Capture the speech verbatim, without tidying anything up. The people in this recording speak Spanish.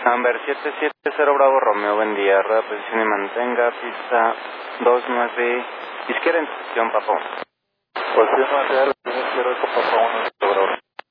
Amber siete siete cero Bravo Romeo, buen día. Rueda, posición y mantenga. Pista dos nueve. Izquierda en posición, Papa uno. Posición nueve, izquierda con Papa uno.